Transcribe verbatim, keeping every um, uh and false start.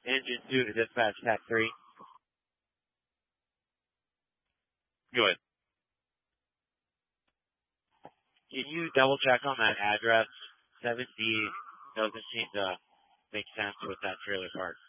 Engine two to dispatch T A C three. Go ahead. Can you double check on that address? seven D doesn't seem to make sense with that trailer park.